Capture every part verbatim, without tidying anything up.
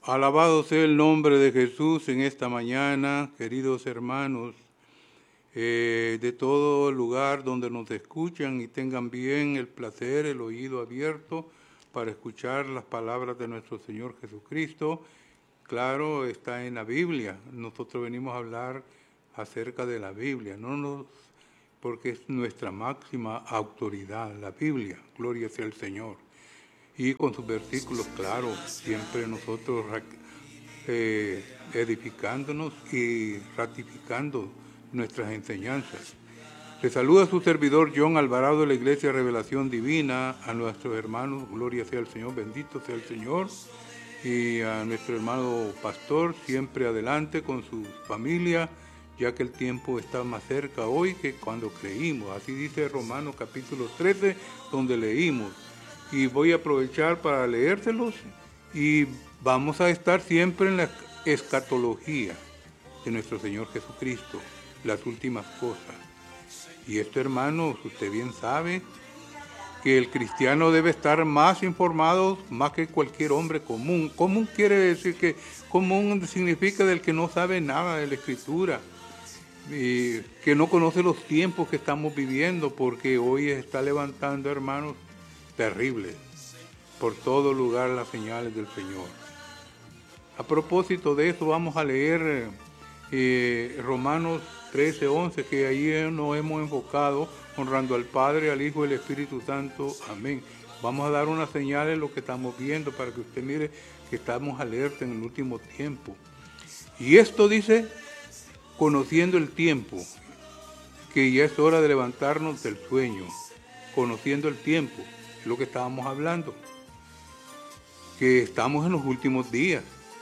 Alabado sea el nombre de Jesús en esta mañana, queridos hermanos, eh, de todo lugar donde nos escuchan y tengan bien el placer, el oído abierto para escuchar las palabras de nuestro Señor Jesucristo. Claro, está en la Biblia. Nosotros venimos a hablar acerca de la Biblia, no nos, porque es nuestra máxima autoridad, la Biblia. Gloria sea el Señor. Y con sus versículos, claro, siempre nosotros eh, edificándonos y ratificando nuestras enseñanzas. Le saluda a su servidor John Alvarado de la Iglesia Revelación Divina, a nuestros hermanos, gloria sea el Señor, bendito sea el Señor, y a nuestro hermano pastor, siempre adelante con su familia, ya que el tiempo está más cerca hoy que cuando creímos. Así dice Romanos capítulo trece, donde leímos. Y voy a aprovechar para leérselos y vamos a estar siempre en la escatología de nuestro Señor Jesucristo, las últimas cosas. Y esto, hermanos, usted bien sabe que el cristiano debe estar más informado más que cualquier hombre común. Común quiere decir que común significa del que no sabe nada de la Escritura, y que no conoce los tiempos que estamos viviendo, porque hoy está levantando, hermanos, terribles, por todo lugar las señales del Señor. A propósito de eso, vamos a leer eh, Romanos trece, once, que ahí nos hemos enfocado, honrando al Padre, al Hijo y al Espíritu Santo. Amén. Vamos a dar unas señales de lo que estamos viendo, para que usted mire que estamos alerta en el último tiempo. Y esto dice, conociendo el tiempo, que ya es hora de levantarnos del sueño, conociendo el tiempo. Lo que estábamos hablando, que estamos en los últimos días.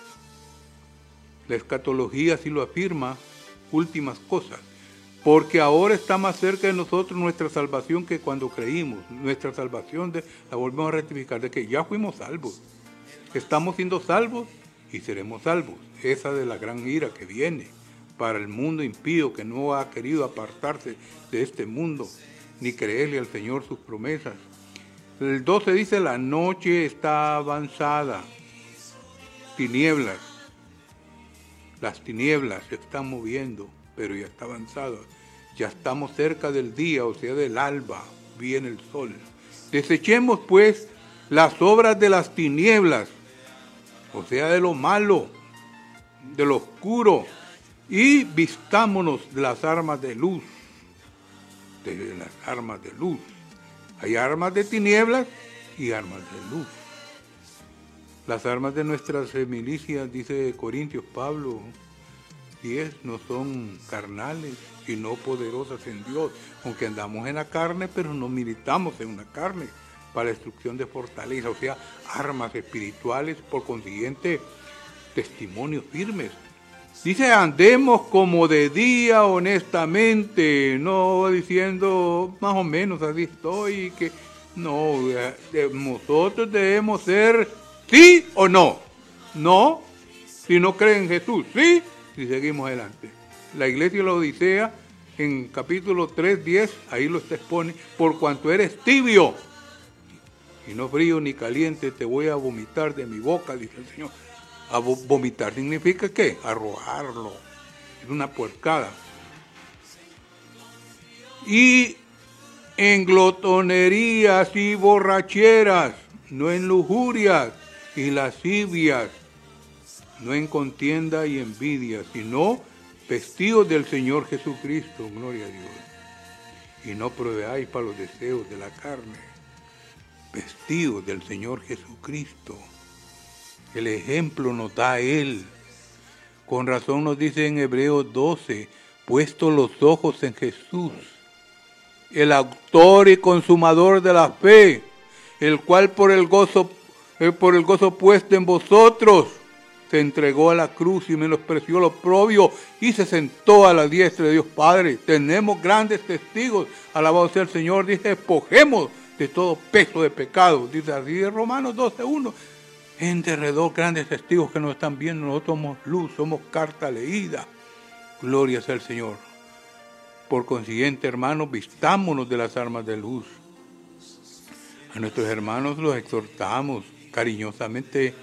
La escatología así lo afirma, últimas cosas, porque ahora está más cerca de nosotros nuestra salvación que cuando creímos. Nuestra salvación de, la volvemos a rectificar, de que ya fuimos salvos, estamos siendo salvos y seremos salvos. Esa de la gran ira que viene para el mundo impío, que no ha querido apartarse de este mundo, ni creerle al Señor sus promesas. El doce dice, la noche está avanzada, tinieblas, las tinieblas se están moviendo, pero ya está avanzado, ya estamos cerca del día, o sea del alba, viene el sol. Desechemos pues las obras de las tinieblas, o sea de lo malo, de lo oscuro, y vistámonos de las armas de luz, de las armas de luz. Hay armas de tinieblas y armas de luz. Las armas de nuestras milicias, dice Corintios Pablo diez, no son carnales, sino poderosas en Dios. Aunque andamos en la carne, pero no militamos en una carne, para destrucción de fortaleza, o sea, armas espirituales, por consiguiente, testimonios firmes. Dice, andemos como de día honestamente, no diciendo más o menos así estoy, que no, nosotros debemos ser sí o no. No, si no creen en Jesús, sí, si seguimos adelante. La iglesia de la Odisea, en capítulo tres, diez, ahí lo expone, por cuanto eres tibio, y no frío ni caliente, te voy a vomitar de mi boca, dice el Señor. A vomitar significa ¿qué? Arrojarlo. Es una puercada. Y en glotonerías y borracheras, no en lujurias y lascivias, no en contienda y envidia, sino vestidos del Señor Jesucristo, gloria a Dios. Y no proveáis para los deseos de la carne, vestidos del Señor Jesucristo. El ejemplo nos da Él. Con razón nos dice en Hebreos doce, puesto los ojos en Jesús, el autor y consumador de la fe, el cual por el gozo, eh, por el gozo puesto en vosotros, se entregó a la cruz y menospreció lo oprobio y se sentó a la diestra de Dios Padre. Tenemos grandes testigos, alabado sea el Señor. Dice, despojemos de todo peso de pecado. Dice así de Romanos doce, uno. En derredor grandes testigos que nos están viendo, nosotros somos luz, somos carta leída. Gloria sea al Señor. Por consiguiente, hermanos, vistámonos de las armas de luz. A nuestros hermanos los exhortamos cariñosamente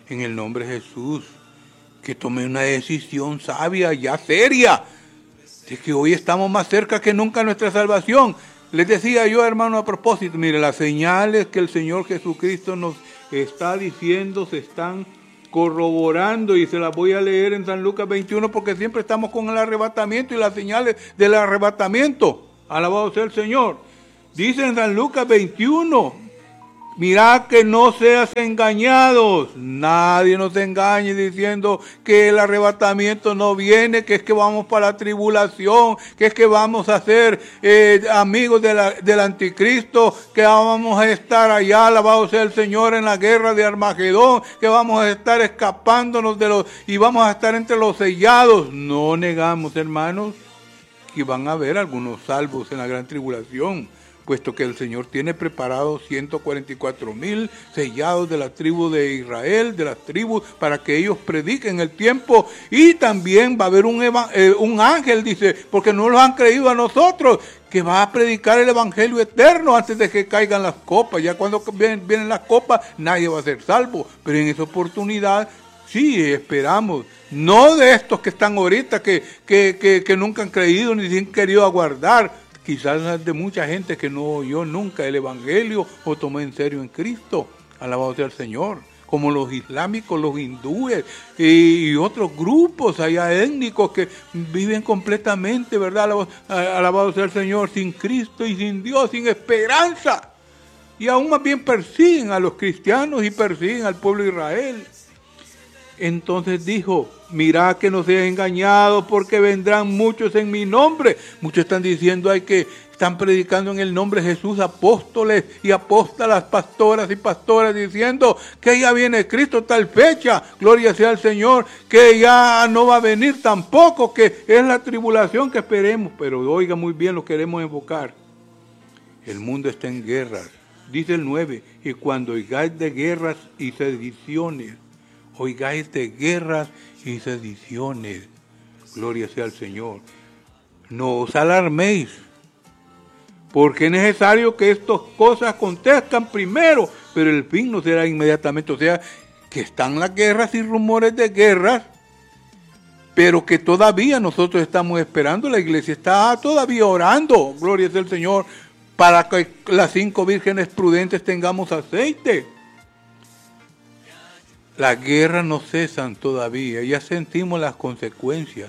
en el nombre de Jesús, que tome una decisión sabia, ya seria, de que hoy estamos más cerca que nunca a nuestra salvación. Les decía yo, hermano, a propósito, mire, las señales que el Señor Jesucristo nos está diciendo se están corroborando, y se las voy a leer en San Lucas veintiuno, porque siempre estamos con el arrebatamiento y las señales del arrebatamiento. Alabado sea el Señor. Dice en San Lucas veintiuno, mirad que no seas engañados. Nadie nos engañe diciendo que el arrebatamiento no viene, que es que vamos para la tribulación, que es que vamos a ser eh, amigos de la, del anticristo, que vamos a estar allá, alabado sea el Señor, en la guerra de Armagedón, que vamos a estar escapándonos de los, y vamos a estar entre los sellados. No negamos, hermanos, que van a haber algunos salvos en la gran tribulación, puesto que el Señor tiene preparados ciento cuarenta y cuatro mil sellados de la tribu de Israel, de las tribus, para que ellos prediquen el tiempo. Y también va a haber un, eh, un ángel, dice, porque no lo han creído a nosotros, que va a predicar el evangelio eterno antes de que caigan las copas. Ya cuando vienen, vienen las copas, nadie va a ser salvo, pero en esa oportunidad sí esperamos. No de estos que están ahorita, que, que, que, que nunca han creído ni han querido aguardar. Quizás de mucha gente que no oyó nunca el evangelio o tomó en serio en Cristo. Alabado sea el Señor. Como los islámicos, los hindúes y, y otros grupos allá étnicos que viven completamente, ¿verdad? Alabado, alabado sea el Señor, sin Cristo y sin Dios, sin esperanza. Y aún más bien persiguen a los cristianos y persiguen al pueblo de Israel. Entonces dijo, mirad que no sean engañados, porque vendrán muchos en mi nombre. Muchos están diciendo, hay que están predicando en el nombre de Jesús, apóstoles y apóstolas, pastoras y pastoras, diciendo que ya viene Cristo tal fecha, gloria sea al Señor, que ya no va a venir tampoco, que es la tribulación que esperemos. Pero oiga muy bien, lo queremos enfocar. El mundo está en guerras. Dice el nueve, y cuando oigáis de guerras y sediciones, oigáis de guerras y sediciones, gloria sea al Señor, no os alarméis, porque es necesario que estas cosas acontezcan primero, pero el fin no será inmediatamente. O sea, que están las guerras y rumores de guerras, pero que todavía nosotros estamos esperando. La iglesia está todavía orando, gloria sea al Señor, para que las cinco vírgenes prudentes tengamos aceite. Las guerras no cesan todavía, ya sentimos las consecuencias.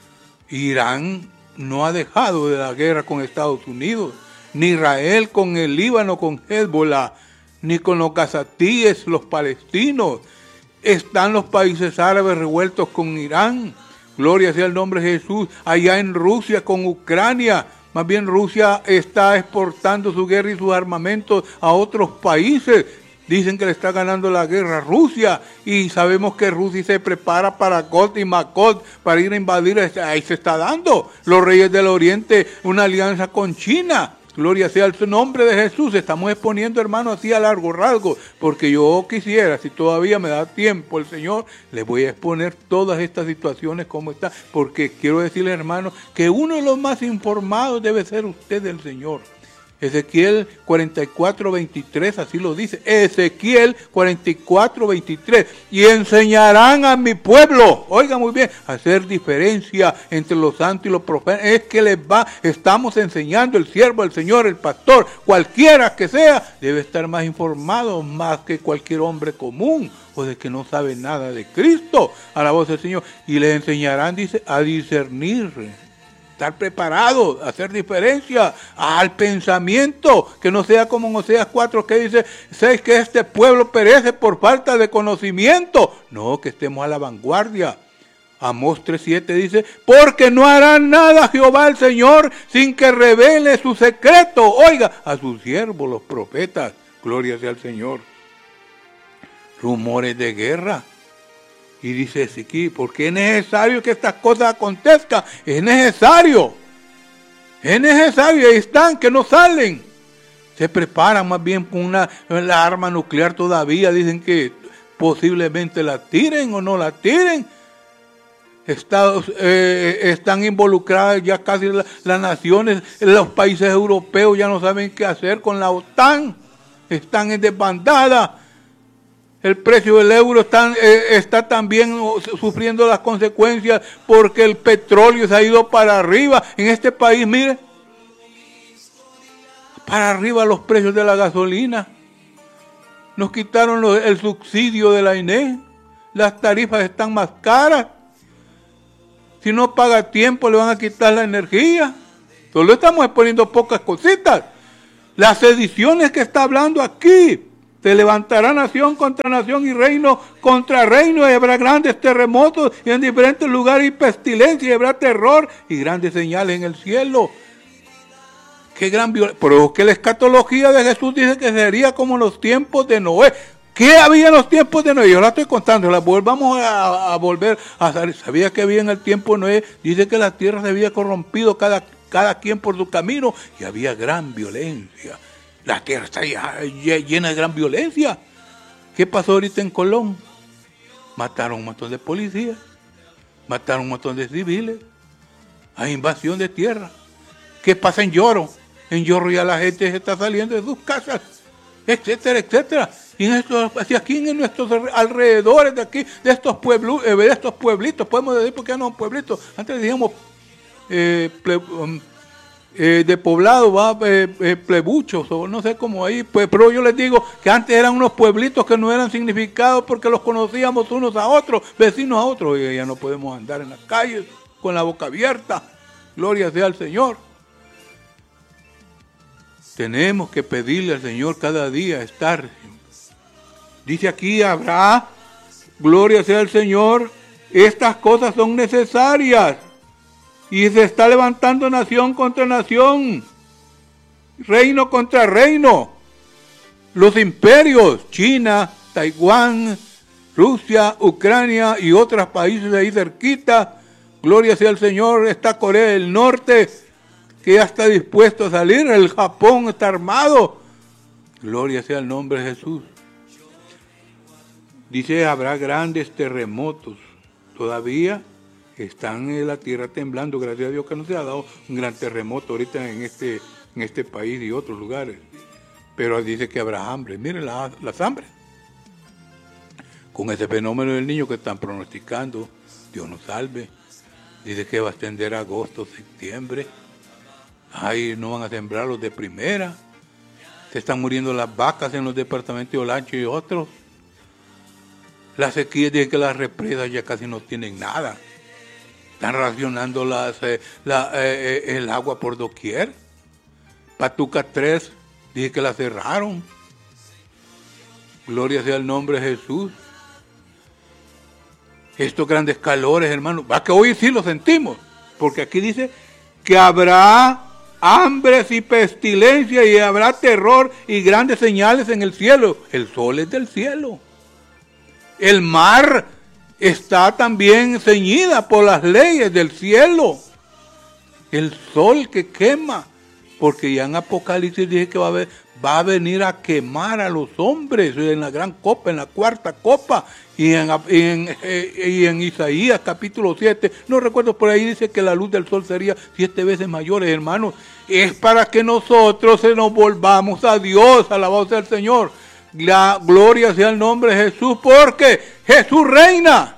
Irán no ha dejado de la guerra con Estados Unidos, ni Israel con el Líbano, con Hezbollah, ni con los gazatíes, los palestinos. Están los países árabes revueltos con Irán, gloria sea el nombre de Jesús. Allá en Rusia con Ucrania, más bien Rusia está exportando su guerra y sus armamentos a otros países. Dicen que le está ganando la guerra a Rusia, y sabemos que Rusia se prepara para Got y Makot, para ir a invadir. Ahí se está dando los reyes del Oriente una alianza con China. Gloria sea el nombre de Jesús. Estamos exponiendo, hermano, así a largo rasgo, porque yo quisiera, si todavía me da tiempo el Señor, les voy a exponer todas estas situaciones como están, porque quiero decirle, hermano, que uno de los más informados debe ser usted del Señor. Ezequiel cuarenta y cuatro, veintitrés, así lo dice. Ezequiel cuarenta y cuatro, veintitrés. Y enseñarán a mi pueblo, oiga muy bien, a hacer diferencia entre los santos y los profetas. Es que les va, estamos enseñando, el siervo del Señor, el pastor, cualquiera que sea, debe estar más informado, más que cualquier hombre común, o de que no sabe nada de Cristo, a la voz del Señor. Y les enseñarán, dice, a discernir, estar preparado, hacer diferencia al pensamiento, que no sea como en Oseas cuatro, que dice, sé que este pueblo perece por falta de conocimiento. No, que estemos a la vanguardia. Amós tres siete dice, porque no hará nada Jehová el Señor sin que revele su secreto, oiga, a sus siervos los profetas, gloria sea al Señor. Rumores de guerra. Y dice Ezequiel, porque es necesario que estas cosas acontezcan. Es necesario. Es necesario. Ahí están, que no salen. Se preparan más bien con una la arma nuclear todavía. Dicen que posiblemente la tiren o no la tiren. Estados, eh, están involucradas ya casi la, las naciones. Los países europeos ya no saben qué hacer con la OTAN. Están en desbandada. El precio del euro está, eh, está también sufriendo las consecuencias porque el petróleo se ha ido para arriba. En este país, mire, para arriba los precios de la gasolina. Nos quitaron los, el subsidio de la I N E. Las tarifas están más caras. Si no paga a tiempo, le van a quitar la energía. Solo estamos exponiendo pocas cositas. Las sediciones que está hablando aquí. Se levantará nación contra nación y reino contra reino, y habrá grandes terremotos y en diferentes lugares y pestilencia, y habrá terror y grandes señales en el cielo. Qué gran violencia. Pero que la escatología de Jesús dice que sería como en los tiempos de Noé. ¿Qué había en los tiempos de Noé? Yo la estoy contando, la volvamos a, a volver a saber. ¿Sabía que había en el tiempo de Noé? Dice que la tierra se había corrompido cada, cada quien por su camino y había gran violencia. La tierra está llena de gran violencia. ¿Qué pasó ahorita en Colón? Mataron un montón de policías, mataron un montón de civiles, hay invasión de tierra. ¿Qué pasa en Lloro? En Lloro ya la gente se está saliendo de sus casas, etcétera, etcétera. Y en estos, así aquí en nuestros alrededores de aquí, de estos pueblos, de estos pueblitos, podemos decir porque ya no son pueblitos, antes decíamos eh, ple, um, Eh, de poblado, va, eh, eh, plebuchos, o no sé cómo ahí, pues, pero yo les digo que antes eran unos pueblitos que no eran significados porque los conocíamos unos a otros, vecinos a otros, y ya no podemos andar en las calles con la boca abierta, gloria sea al Señor. Tenemos que pedirle al Señor cada día estar, dice aquí, habrá, gloria sea al Señor, estas cosas son necesarias. Y se está levantando nación contra nación, reino contra reino. Los imperios, China, Taiwán, Rusia, Ucrania y otros países ahí cerquita. Gloria sea al Señor, está Corea del Norte, que ya está dispuesto a salir. El Japón está armado. Gloria sea el nombre de Jesús. Dice, habrá grandes terremotos. Todavía están en la tierra temblando, gracias a Dios que no se ha dado un gran terremoto ahorita en este, en este país y otros lugares. Pero dice que habrá hambre. Miren la, las hambres. Con ese fenómeno del niño que están pronosticando, Dios nos salve. Dice que va a extender agosto, septiembre. Ay, no van a sembrar los de primera. Se están muriendo las vacas en los departamentos de Olancho y otros. La sequía dice que las represas ya casi no tienen nada. Están racionando las, eh, la, eh, el agua por doquier. Patuca tres, dije que la cerraron. Gloria sea el nombre de Jesús. Estos grandes calores, hermano, va que hoy sí lo sentimos, porque aquí dice que habrá hambres y pestilencia y habrá terror y grandes señales en el cielo. El sol es del cielo. El mar está también ceñida por las leyes del cielo. El sol que quema, porque ya en Apocalipsis dice que va a, haber, va a venir a quemar a los hombres en la gran copa, en la cuarta copa, y en, y en, y en Isaías capítulo siete, no recuerdo, por ahí dice que la luz del sol sería siete veces mayor, hermanos. Es para que nosotros se nos volvamos a Dios, alabado sea el Señor. La gloria sea el nombre de Jesús, porque Jesús reina.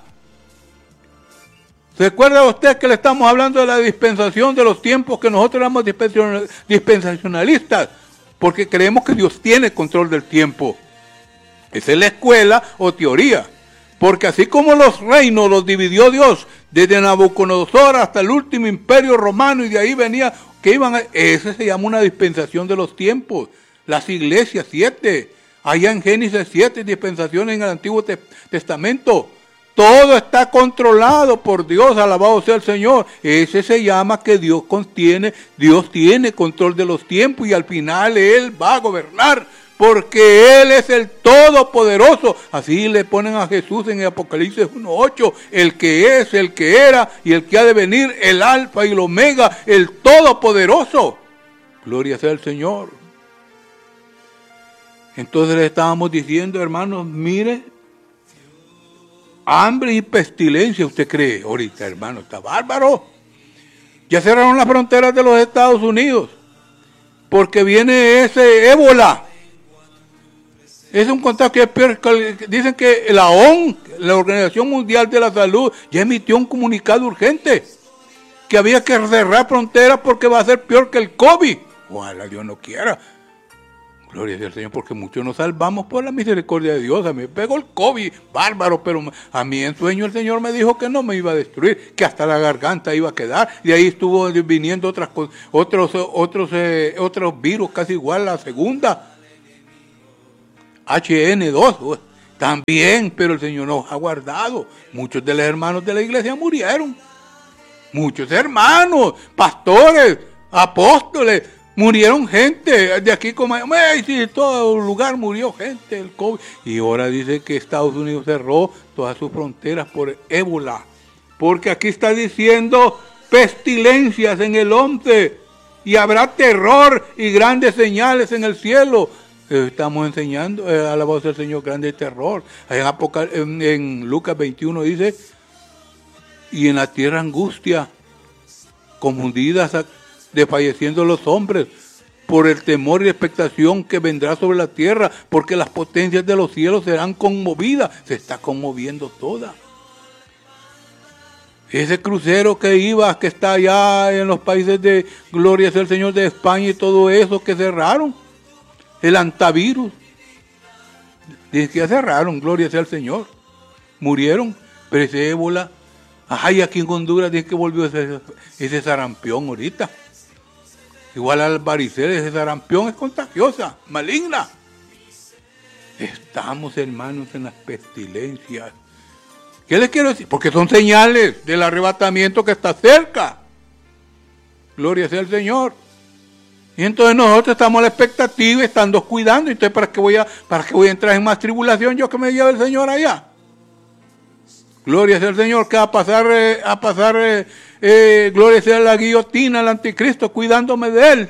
¿Se acuerda usted que le estamos hablando de la dispensación de los tiempos, que nosotros éramos dispensacionalistas? Porque creemos que Dios tiene control del tiempo. Esa es la escuela o teoría. Porque así como los reinos los dividió Dios, desde Nabucodonosor hasta el último imperio romano, y de ahí venía que iban a... Ese se llama una dispensación de los tiempos. Las iglesias, siete. Allá en Génesis siete dispensaciones en el Antiguo Testamento. Todo está controlado por Dios, alabado sea el Señor. Ese se llama que Dios contiene, Dios tiene control de los tiempos y al final Él va a gobernar, porque Él es el Todopoderoso. Así le ponen a Jesús en el Apocalipsis uno ocho, el que es, el que era y el que ha de venir, el Alfa y el Omega, el Todopoderoso. Gloria sea el Señor. Entonces le estábamos diciendo, hermanos, mire, hambre y pestilencia, ¿usted cree? Ahorita, hermano, está bárbaro. Ya cerraron las fronteras de los Estados Unidos, porque viene ese ébola. Es un contagio que es peor. Que dicen que la O M S, la Organización Mundial de la Salud, ya emitió un comunicado urgente que había que cerrar fronteras porque va a ser peor que el COVID. Ojalá Dios no quiera. Gloria sea al Señor, porque muchos nos salvamos por la misericordia de Dios. A mí me pegó el COVID, bárbaro, pero a mí en sueño el Señor me dijo que no me iba a destruir, que hasta la garganta iba a quedar. Y ahí estuvo viniendo otras otros otros eh, otros virus casi igual a la segunda. H N dos también, pero el Señor nos ha guardado. Muchos de los hermanos de la iglesia murieron. Muchos hermanos, pastores, apóstoles. Murieron gente de aquí como en todo lugar murió gente el COVID. Y ahora dice que Estados Unidos cerró todas sus fronteras por ébola. Porque aquí está diciendo pestilencias en el once. Y habrá terror y grandes señales en el cielo. Estamos enseñando eh, a la voz del Señor grande terror. En, Apocal en, en Lucas veintiuno dice, y en la tierra angustia, confundidas a desfalleciendo los hombres por el temor y expectación que vendrá sobre la tierra, porque las potencias de los cielos serán conmovidas. Se está conmoviendo toda. Ese crucero que iba, que está allá en los países de Gloria sea el Señor de España y todo eso que cerraron, el antivirus, dice que ya cerraron, Gloria sea el Señor, murieron, pero ese ébola, ay, aquí en Honduras dice que volvió ese, ese sarampión ahorita. Igual al varicela, ese sarampión es contagiosa, maligna. Estamos, hermanos, en las pestilencias. ¿Qué les quiero decir? Porque son señales del arrebatamiento que está cerca. Gloria sea al Señor. Y entonces nosotros estamos a la expectativa, estando cuidando. Entonces, ¿para qué voy a, para qué voy a entrar en más tribulación yo que me lleve el Señor allá? Gloria sea al Señor, que va a pasar, eh, a pasar eh, eh, gloria sea la guillotina, el anticristo, cuidándome de él.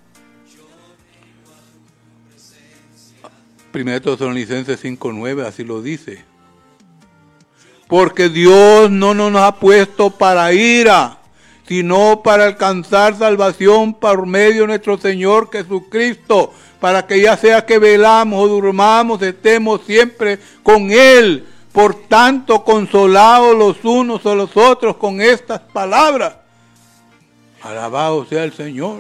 Primera de Tesalonicenses cinco nueve, así lo dice. Porque Dios no nos ha puesto para ira, sino para alcanzar salvación por medio de nuestro Señor Jesucristo, para que ya sea que velamos o durmamos, estemos siempre con Él. Por tanto, consolados los unos a los otros con estas palabras. Alabado sea el Señor.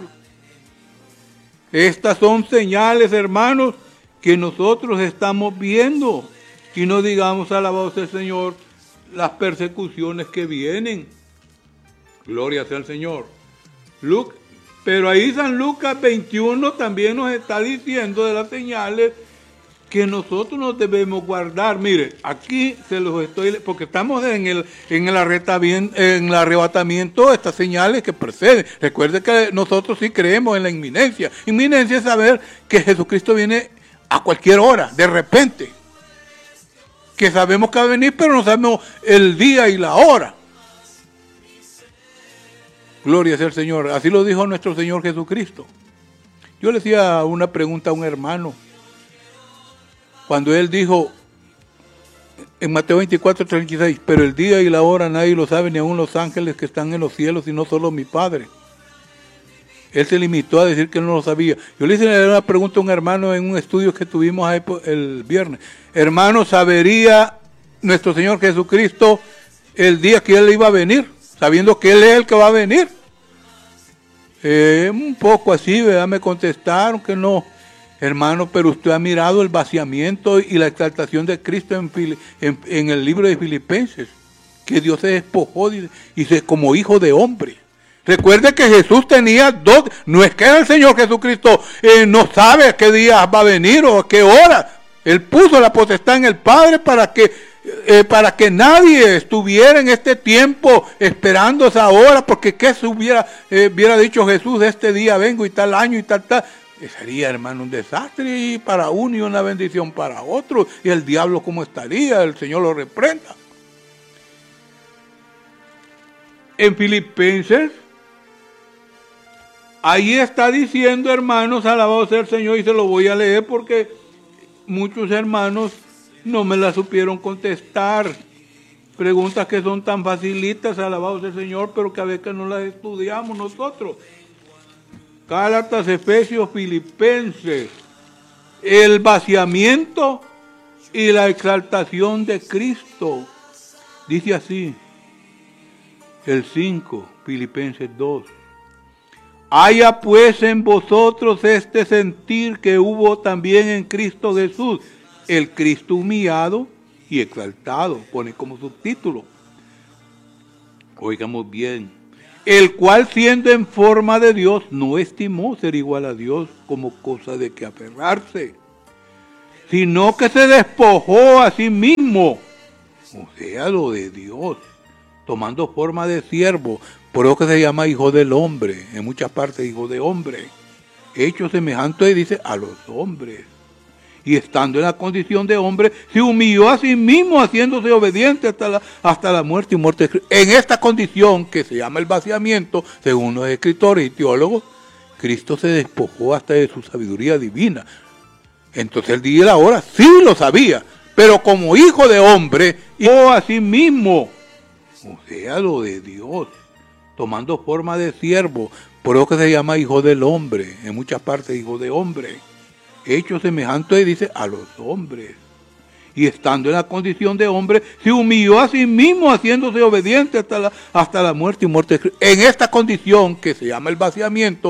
Estas son señales, hermanos, que nosotros estamos viendo. Y no digamos, alabado sea el Señor, las persecuciones que vienen. Gloria sea al Señor. Luke, pero ahí San Lucas veintiuno también nos está diciendo de las señales que nosotros nos debemos guardar. Mire, aquí se los estoy, porque estamos en el en el arrebatamiento, en el arrebatamiento, estas señales que preceden. Recuerde que nosotros sí creemos en la inminencia. Inminencia es saber que Jesucristo viene a cualquier hora, de repente. Que sabemos que va a venir, pero no sabemos el día y la hora. Gloria sea al Señor. Así lo dijo nuestro Señor Jesucristo. Yo le hacía una pregunta a un hermano. Cuando él dijo en Mateo veinticuatro, treinta y seis, pero el día y la hora nadie lo sabe, ni aun los ángeles que están en los cielos, sino solo mi Padre. Él se limitó a decir que no lo sabía. Yo le hice una pregunta a un hermano en un estudio que tuvimos ahí el viernes. Hermano, ¿sabería nuestro Señor Jesucristo el día que Él iba a venir? Sabiendo que Él es el que va a venir. Eh, un poco así, ¿verdad? Me contestaron que no. Hermano, pero usted ha mirado el vaciamiento y la exaltación de Cristo en, en, en el libro de Filipenses, que Dios se despojó y, y se, como hijo de hombre. Recuerde que Jesús tenía dos, no es que el Señor Jesucristo eh, no sabe a qué día va a venir o a qué hora. Él puso la potestad en el Padre para que, eh, para que nadie estuviera en este tiempo esperando esa hora, porque qué se hubiera, eh, hubiera dicho Jesús, este día vengo y tal año y tal, tal. Sería, hermano, un desastre para uno y una bendición para otro. Y el diablo, ¿cómo estaría? El Señor lo reprenda. En Filipenses, ahí está diciendo, hermanos, alabado sea el Señor, y se lo voy a leer porque muchos hermanos no me la supieron contestar. Preguntas que son tan facilitas, alabado sea el Señor, pero que a veces no las estudiamos nosotros. Gálatas, Efesios, Filipenses. el vaciamiento y la exaltación de Cristo. Dice así, el cinco, Filipenses dos. Haya pues en vosotros este sentir que hubo también en Cristo Jesús, el Cristo humillado y exaltado, pone como subtítulo. Oigamos bien, el cual siendo en forma de Dios, no estimó ser igual a Dios como cosa de que aferrarse, sino que se despojó a sí mismo, o sea, lo de Dios, tomando forma de siervo, por eso que se llama hijo del hombre, en muchas partes hijo de hombre, hecho semejante, dice, a los hombres. Y estando en la condición de hombre, se humilló a sí mismo, haciéndose obediente hasta la, hasta la muerte y muerte de Cristo. En esta condición, que se llama el vaciamiento, según los escritores y teólogos, Cristo se despojó hasta de su sabiduría divina. Entonces el día y la hora sí lo sabía, pero como hijo de hombre, hizo a sí mismo, o sea, lo de Dios, tomando forma de siervo, por eso que se llama hijo del hombre, en muchas partes hijo de hombre, hecho semejante, dice, a los hombres. Y estando en la condición de hombre, se humilló a sí mismo, haciéndose obediente hasta la, hasta la muerte y muerte de Cristo. En esta condición, que se llama el vaciamiento,